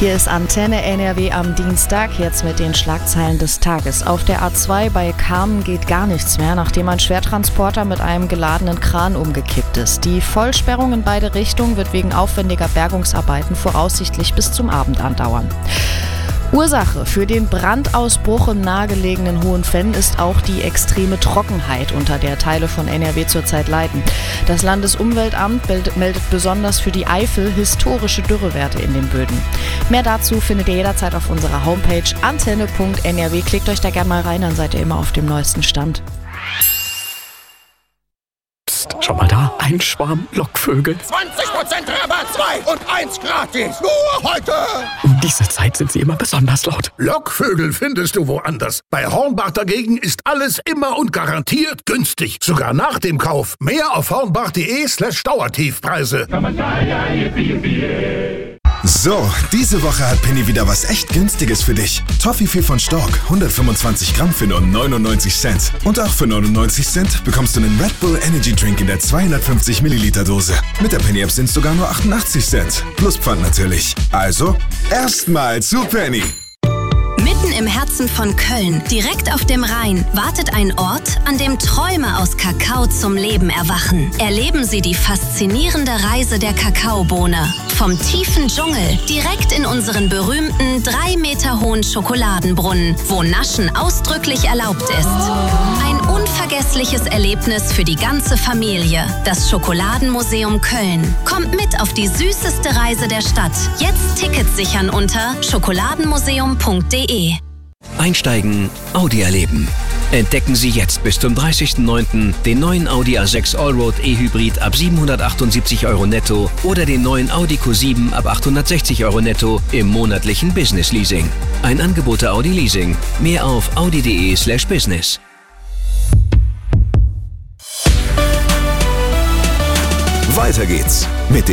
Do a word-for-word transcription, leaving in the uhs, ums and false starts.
Hier ist Antenne N R W am Dienstag, jetzt mit den Schlagzeilen des Tages. Auf der A zwei bei Kamen geht gar nichts mehr, nachdem ein Schwertransporter mit einem geladenen Kran umgekippt ist. Die Vollsperrung in beide Richtungen wird wegen aufwendiger Bergungsarbeiten voraussichtlich bis zum Abend andauern. Ursache für den Brandausbruch im nahegelegenen Hohenfenn ist auch die extreme Trockenheit, unter der Teile von N R W zurzeit leiden. Das Landesumweltamt meldet besonders für die Eifel historische Dürrewerte in den Böden. Mehr dazu findet ihr jederzeit auf unserer Homepage antenne punkt n r w. Klickt euch da gerne mal rein, dann seid ihr immer auf dem neuesten Stand. Schau mal da, ein Schwarm Lockvögel. zwanzig Prozent Rabatt, zwei und eins gratis. Nur heute. Um diese Zeit sind sie immer besonders laut. Lockvögel findest du woanders. Bei Hornbach dagegen ist alles immer und garantiert günstig. Sogar nach dem Kauf. Mehr auf hornbach.de slash Dauertiefpreise. So, diese Woche hat Penny wieder was echt Günstiges für dich. Toffifee von Stork, hundertfünfundzwanzig Gramm für nur neunundneunzig Cent. Und auch für neunundneunzig Cent bekommst du einen Red Bull Energy Drink in der zweihundertfünfzig Milliliter Dose. Mit der Penny App sind es sogar nur achtundachtzig Cent. Plus Pfand natürlich. Also, erstmal zu Penny. Mitten im Herzen von Köln, direkt auf dem Rhein, wartet ein Ort, an dem Träume aus Kakao zum Leben erwachen. Erleben Sie die faszinierende Reise der Kakaobohne. Vom tiefen Dschungel direkt in unseren berühmten drei Meter hohen Schokoladenbrunnen, wo Naschen ausdrücklich erlaubt ist. Ein unvergessliches Erlebnis für die ganze Familie. Das Schokoladenmuseum Köln. Kommt mit auf die süßeste Reise der Stadt. Jetzt Tickets sichern unter schokoladenmuseum punkt de. Einsteigen, Audi erleben. Entdecken Sie jetzt bis zum dreißigsten neunten den neuen Audi A sechs Allroad E-Hybrid ab siebenhundertachtundsiebzig Euro netto oder den neuen Audi Q sieben ab achthundertsechzig Euro netto im monatlichen Business Leasing. Ein Angebot der Audi Leasing. Mehr auf audi.de slash business. Weiter geht's mit den